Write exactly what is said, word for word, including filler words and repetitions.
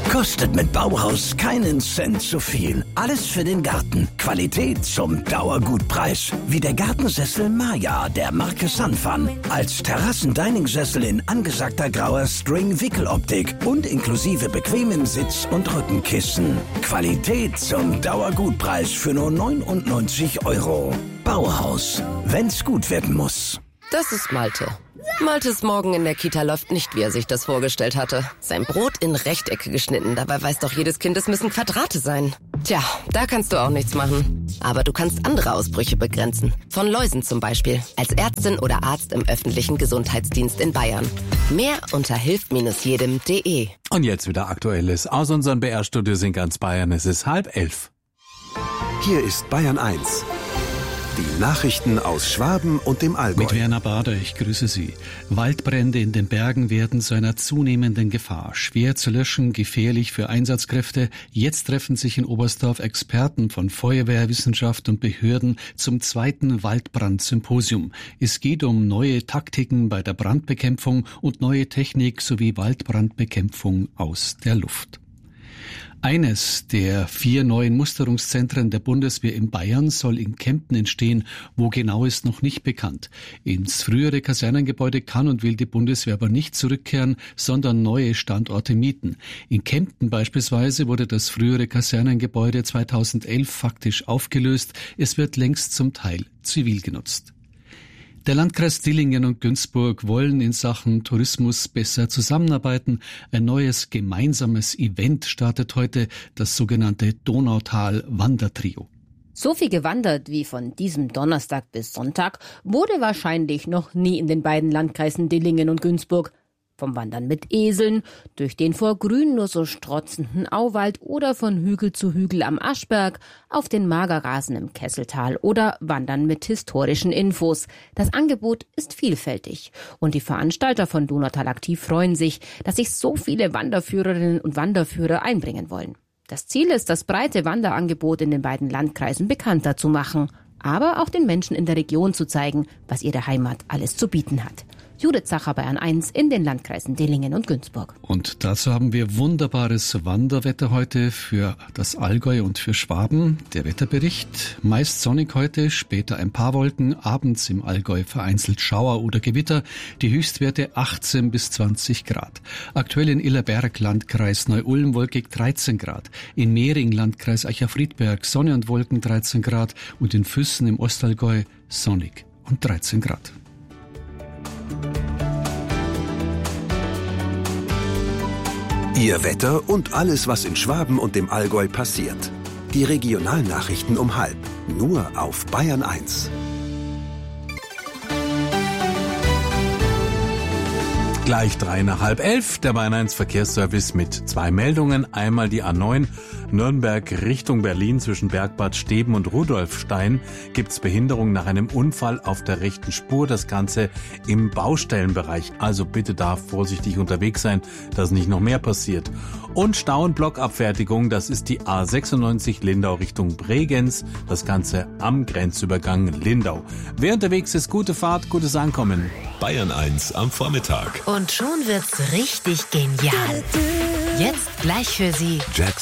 Kostet mit Bauhaus keinen Cent zu viel. Alles für den Garten. Qualität zum Dauergutpreis. Wie der Gartensessel Maya der Marke Sunfun. Als Terrassen-Dining-Sessel in angesagter grauer String-Wickeloptik und inklusive bequemem Sitz- und Rückenkissen. Qualität zum Dauergutpreis für nur neunundneunzig Euro. Bauhaus. Wenn's gut werden muss. Das ist Malte. Maltes Morgen in der Kita läuft nicht, wie er sich das vorgestellt hatte. Sein Brot in Rechtecke geschnitten, dabei weiß doch jedes Kind, es müssen Quadrate sein. Tja, da kannst du auch nichts machen. Aber du kannst andere Ausbrüche begrenzen. Von Läusen zum Beispiel. Als Ärztin oder Arzt im öffentlichen Gesundheitsdienst in Bayern. Mehr unter hilft jedem punkt de. Und jetzt wieder Aktuelles aus unserem B R-Studios in ganz Bayern. Es ist halb elf. Hier ist Bayern eins. Die Nachrichten aus Schwaben und dem Allgäu. Mit Werner Bader, ich grüße Sie. Waldbrände in den Bergen werden zu einer zunehmenden Gefahr. Schwer zu löschen, gefährlich für Einsatzkräfte. Jetzt treffen sich in Oberstdorf Experten von Feuerwehr, Wissenschaft und Behörden zum zweiten Waldbrandsymposium. Es geht um neue Taktiken bei der Brandbekämpfung und neue Technik sowie Waldbrandbekämpfung aus der Luft. Eines der vier neuen Musterungszentren der Bundeswehr in Bayern soll in Kempten entstehen, wo genau ist noch nicht bekannt. Ins frühere Kasernengebäude kann und will die Bundeswehr aber nicht zurückkehren, sondern neue Standorte mieten. In Kempten beispielsweise wurde das frühere Kasernengebäude zweitausendelf faktisch aufgelöst. Es wird längst zum Teil zivil genutzt. Der Landkreis Dillingen und Günzburg wollen in Sachen Tourismus besser zusammenarbeiten. Ein neues gemeinsames Event startet heute, das sogenannte Donautal-Wandertrio. So viel gewandert wie von diesem Donnerstag bis Sonntag wurde wahrscheinlich noch nie in den beiden Landkreisen Dillingen und Günzburg. Vom Wandern mit Eseln, durch den vor Grün nur so strotzenden Auwald oder von Hügel zu Hügel am Aschberg, auf den Magerrasen im Kesseltal oder Wandern mit historischen Infos. Das Angebot ist vielfältig. Und die Veranstalter von Donautal Aktiv freuen sich, dass sich so viele Wanderführerinnen und Wanderführer einbringen wollen. Das Ziel ist, das breite Wanderangebot in den beiden Landkreisen bekannter zu machen, aber auch den Menschen in der Region zu zeigen, was ihre Heimat alles zu bieten hat. Judith Zacher, Bayern eins in den Landkreisen Dillingen und Günzburg. Und dazu haben wir wunderbares Wanderwetter heute für das Allgäu und für Schwaben. Der Wetterbericht: meist sonnig heute, später ein paar Wolken, abends im Allgäu vereinzelt Schauer oder Gewitter. Die Höchstwerte achtzehn bis zwanzig Grad. Aktuell in Illerberg, Landkreis Neu-Ulm, wolkig dreizehn Grad. In Mehring, Landkreis Eicher-Friedberg, Sonne und Wolken dreizehn Grad. Und in Füssen im Ostallgäu sonnig und dreizehn Grad. Ihr Wetter und alles, was in Schwaben und dem Allgäu passiert. Die Regionalnachrichten um halb. Nur auf Bayern eins. Gleich drei nach halb elf, der Bayern eins Verkehrsservice mit zwei Meldungen. Einmal die A neun Nürnberg Richtung Berlin zwischen Bergbad Steben und Rudolfstein gibt's Behinderung nach einem Unfall auf der rechten Spur. Das Ganze im Baustellenbereich. Also bitte da vorsichtig unterwegs sein, dass nicht noch mehr passiert. Und Stau- und Blockabfertigung, das ist die A sechsundneunzig Lindau Richtung Bregenz. Das Ganze am Grenzübergang Lindau. Wer unterwegs ist, gute Fahrt, gutes Ankommen. Bayern eins am Vormittag. Und schon wird's richtig genial. Jetzt gleich für Sie Jack